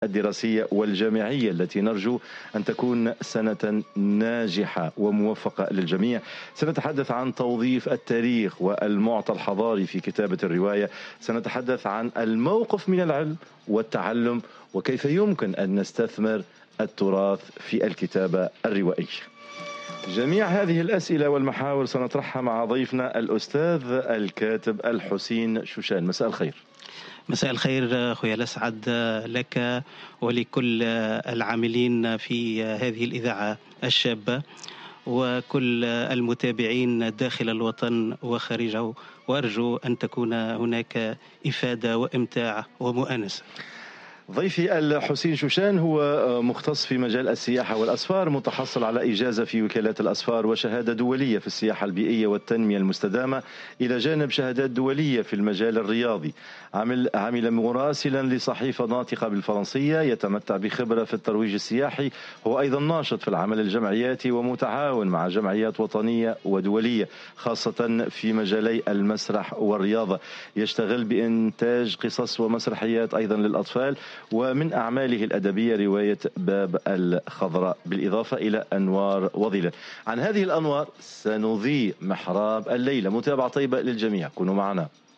الدراسية والجامعية التي نرجو أن تكون سنة ناجحة وموفقة للجميع. سنتحدث عن توظيف التاريخ والمعطى الحضاري في كتابة الرواية. سنتحدث عن الموقف من العلم والتعلم وكيف يمكن أن نستثمر التراث في الكتابة الروائية. جميع هذه الأسئلة والمحاور سنطرحها مع ضيفنا الأستاذ الكاتب الحسين شوشان. مساء الخير. مساء الخير أخوي الأسعد لك ولكل العاملين في هذه الإذاعة الشابة وكل المتابعين داخل الوطن وخارجه، وأرجو أن تكون هناك إفادة وإمتاع ومؤانسة. ضيفي الحسين شوشان هو مختص في مجال السياحة والأسفار، متحصل على إجازة في وكالات الأسفار وشهادة دولية في السياحة البيئية والتنمية المستدامة، إلى جانب شهادات دولية في المجال الرياضي. عمل مراسلا لصحيفة ناطقة بالفرنسية، يتمتع بخبرة في الترويج السياحي. هو أيضا ناشط في العمل الجمعياتي ومتعاون مع جمعيات وطنية ودولية خاصة في مجالي المسرح والرياضة. يشتغل بإنتاج قصص ومسرحيات أيضا للأطفال، ومن أعماله الأدبية رواية باب الخضراء، بالإضافة إلى أنوار وظلال. عن هذه الأنوار سنضيء محراب الليلة. متابعة طيبة للجميع، كونوا معنا.